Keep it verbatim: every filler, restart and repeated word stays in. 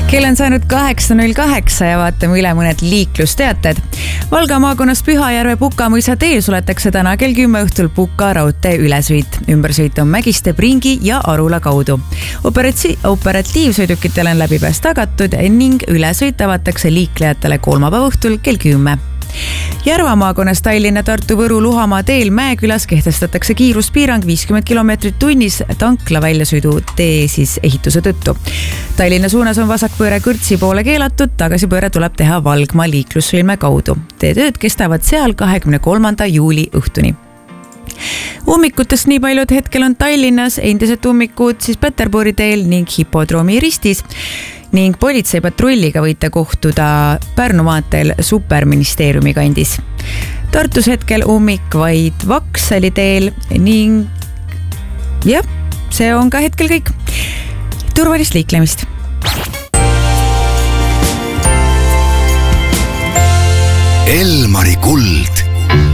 Kell on saanud kaheksa null kaheksa ja vaatame üle mõned liiklusteated. Valga maakonnas Pühajärve Pukamõisa teel suletakse täna kell kümme õhtul Puka raudtee ülesõit. Ümbersõit on Mägiste, Pringi ja Arula kaudu. Operatsi- operatiivsõidukitele on läbipääs tagatud ning ülesõit avatakse liiklejatele kolmapäeva õhtul kell kümme. Järva maakonnas Tallinna, Tartu, Võru, Luhamaa teel Mäekülas kehtestatakse kiiruspiirang viiskümmend kilomeetrit tunnis tankla väljasõidu tee siis ehituse tõttu. Tallinna suunas on vasakpööre Kõrtsi poole keelatud, tagasipööre tuleb teha Valgma liiklussõlme kaudu. Teetööd kestavad seal kahekümne kolmanda juuli õhtuni. Ummikutest nii palju, et hetkel on Tallinnas endised ummikud siis Peterburi teel ning Hipodroomi ristis ning politseipatrulliga võite kohtuda Pärnu maanteel Superministeeriumi kandis. Tartus hetkel ummik vaid Vaksali teel ning jah, see on ka hetkel kõik. Turvalist liiklemist! Elmari kuld